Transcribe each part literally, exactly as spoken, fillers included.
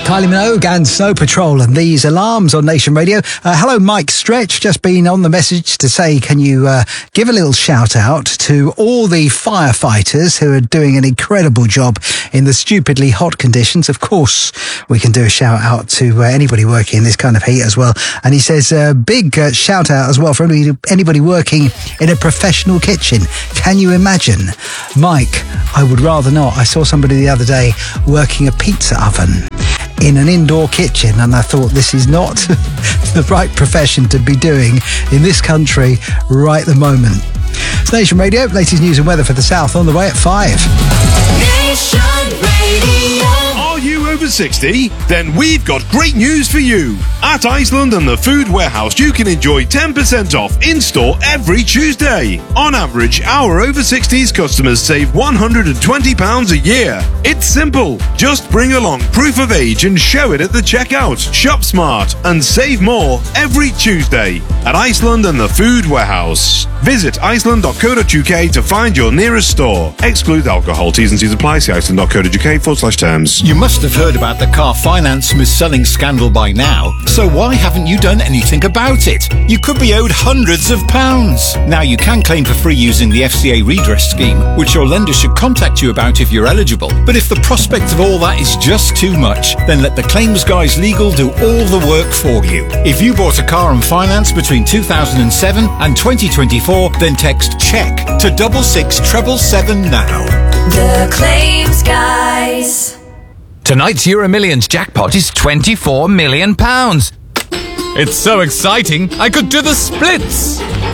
Kylie Minogue and Snow Patrol and these alarms on Nation Radio. Uh, hello, Mike Stretch. Just been on the message to say, can you uh, give a little shout out to all the firefighters who are doing an incredible job in the stupidly hot conditions. Of course, we can do a shout out to uh, anybody working in this kind of heat as well. And he says, uh, big uh, shout out as well for anybody, anybody working in a professional kitchen. Can you imagine? Mike, I would rather not. I saw somebody the other day working a pizza oven in an indoor kitchen, and I thought this is not the right profession to be doing in this country right at the moment. It's Nation Radio, latest news and weather for the south on the way at five. Nation Radio. Are you over sixty? Then we've got great news for you. At Iceland and the Food Warehouse, you can enjoy ten percent off in-store every Tuesday. On average, our over sixties customers save one hundred twenty pounds a year. It's simple. Just bring along proof of age and show it at the checkout. Shop smart and save more every Tuesday at Iceland and the Food Warehouse. Visit iceland dot co dot uk to find your nearest store. Exclude alcohol. T's and C's apply. See iceland dot co dot uk forward slash terms. You must have heard about the car finance mis-selling scandal by now, so why haven't you done anything about it? You could be owed hundreds of pounds. Now you can claim for free using the F C A redress scheme, which your lender should contact you about if you're eligible. But if the prospect of all that is just too much, then let the Claims Guys Legal do all the work for you. If you bought a car on finance between two thousand seven and twenty twenty-four, then text CHECK to double six treble seven now. The Claims Guys. Tonight's Euro Millions jackpot is twenty-four million pounds. It's so exciting, I could do the splits.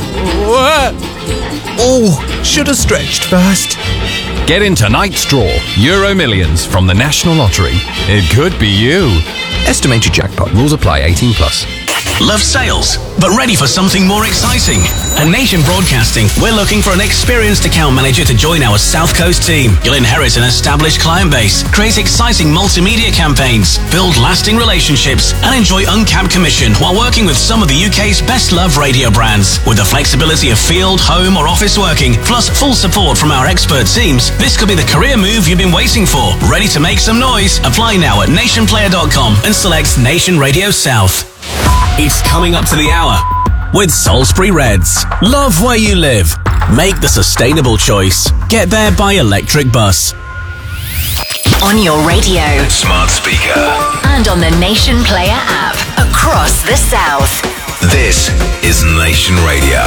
Oh, should have stretched first. Get in tonight's draw, Euro Millions from the National Lottery. It could be you. Estimated jackpot, rules apply, eighteen plus. Love sales, but ready for something more exciting? At Nation Broadcasting, we're looking for an experienced account manager to join our South Coast team. You'll inherit an established client base, create exciting multimedia campaigns, build lasting relationships, and enjoy uncapped commission while working with some of the U K's best-loved radio brands. With the flexibility of field, home, or office working, plus full support from our expert teams, this could be the career move you've been waiting for. Ready to make some noise? Apply now at nation player dot com and select Nation Radio South. It's coming up to the hour with Salisbury Reds. Love where you live. Make the sustainable choice. Get there by electric bus. On your radio, Smart speaker, and on the Nation Player app across the south. this is Nation Radio.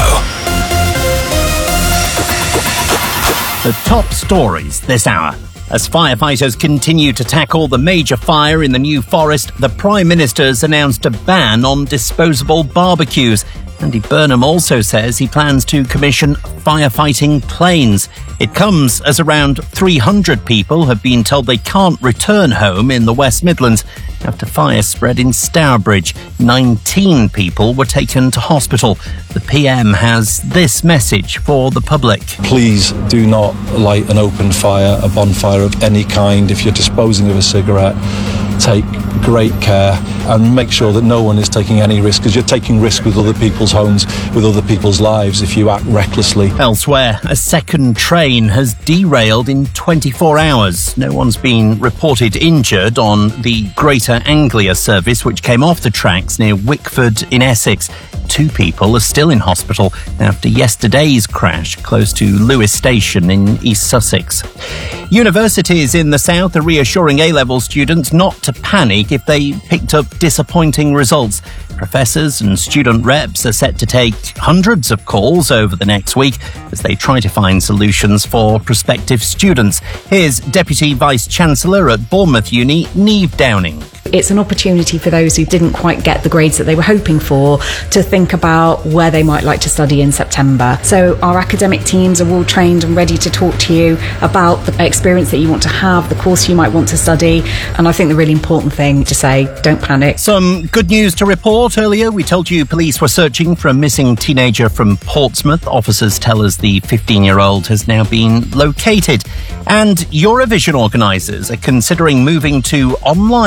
The top stories this hour. As firefighters continue to tackle the major fire in the New Forest, the Prime Minister's announced a ban on disposable barbecues. Andy Burnham also says he plans to commission firefighting planes. It comes as around three hundred people have been told they can't return home in the West Midlands after fire spread in Stourbridge. nineteen people were taken to hospital. The P M has this message for the public. Please do not light an open fire, a bonfire of any kind. If you're disposing of a cigarette, take great care and make sure that no one is taking any risk, because you're taking risk with other people's homes, with other people's lives if you act recklessly. Elsewhere, a second train has derailed in twenty-four hours. No one's been reported injured on the Greater Anglia service, which came off the tracks near Wickford in Essex. Two people are still in hospital after yesterday's crash close to Lewes Station in East Sussex. Universities in the south are reassuring A-level students not to panic if they picked up disappointing results. Professors and student reps are set to take hundreds of calls over the next week as they try to find solutions for prospective students. Here's Deputy Vice-Chancellor at Bournemouth Uni, Niamh Downing. It's an opportunity for those who didn't quite get the grades that they were hoping for to think about where they might like to study in September. So our academic teams are all trained and ready to talk to you about the experience that you want to have, the course you might want to study. And I think the really important thing to say, don't panic. Some good news to report. Earlier, we told you police were searching for a missing teenager from Portsmouth. Officers tell us the fifteen-year-old has now been located. And Eurovision organisers are considering moving to online audio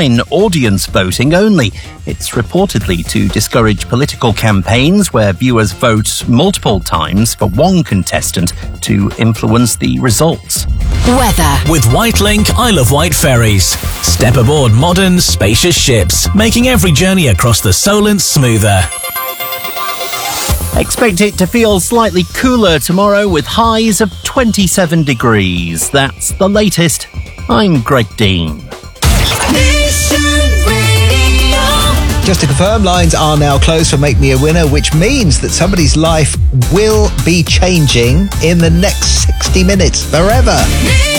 audience voting only. It's reportedly to discourage political campaigns where viewers vote multiple times for one contestant to influence the results. Weather. With Whitelink, Isle of Wight ferries. Step aboard modern, spacious ships, making every journey across the Solent smoother. Expect it to feel slightly cooler tomorrow with highs of twenty-seven degrees. That's the latest. I'm Greg Dean. Just to confirm, lines are now closed for Make Me a Winner, which means that somebody's life will be changing in the next sixty minutes forever.